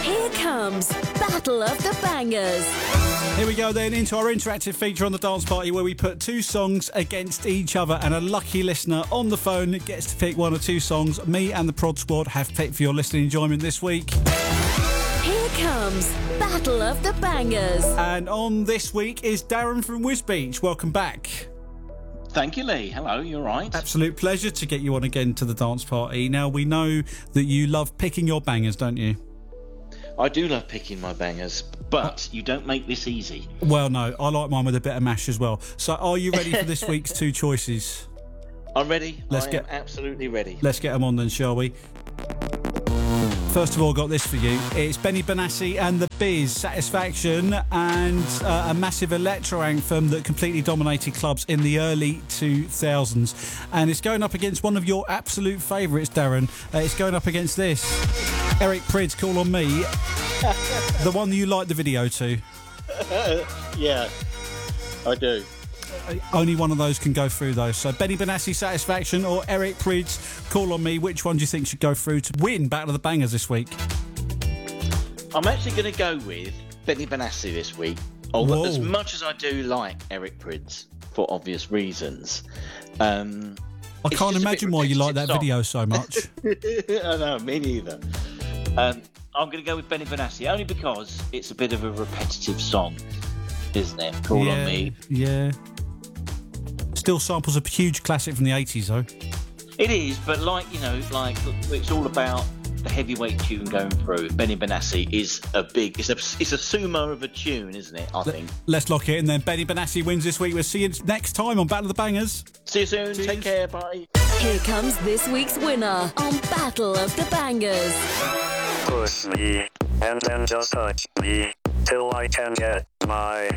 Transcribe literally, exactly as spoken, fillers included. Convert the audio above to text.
Here comes Battle of the Bangers. Here we go then, into our interactive feature on the Dance Party where we put two songs against each other and a lucky listener on the phone gets to pick one or two songs me and the Prod Squad have picked for your listening enjoyment this week. Here comes Battle of the Bangers. And on this week is Darren from Wisbeach. Welcome back. Thank you, Lee. Hello, you all right? Absolute pleasure to get you on again to the Dance Party. Now, we know that you love picking your bangers, don't you? I do love picking my bangers, but you don't make this easy. Well, no, I like mine with a bit of mash as well. So are you ready for this week's two choices? I'm ready. Let's I get, am absolutely ready. Let's get them on then, shall we? First of all, got this for you. It's Benny Benassi and the Biz, Satisfaction, and uh, a massive electro anthem that completely dominated clubs in the early two thousands. And it's going up against one of your absolute favourites, Darren. Uh, it's going up against this. Eric Prydz, Call on Me. The one that you liked the video to. Yeah, I do. Only one of those can go through though. So Benny Benassi, Satisfaction, or Eric Prydz, Call on Me. Which one do you think should go through to win Battle of the Bangers this week? I'm actually going to go with Benny Benassi this week. Although, as much as I do like Eric Prydz for obvious reasons, um, I can't imagine why you like that song. video so much. I know, me neither. Um, I'm going to go with Benny Benassi only because it's a bit of a repetitive song, isn't it? Call yeah, on Me. Yeah. Still samples a huge classic from the eighties, though. It is, but like, you know, like it's all about the heavyweight tune going through. Benny Benassi is a big, it's a, it's a sumo of a tune, isn't it, I think. Let's lock it in then. Benny Benassi wins this week. We'll see you next time on Battle of the Bangers. See you soon. Cheers. Take care. Bye. Here comes this week's winner on Battle of the Bangers. Push me, and then just touch me, till I can get my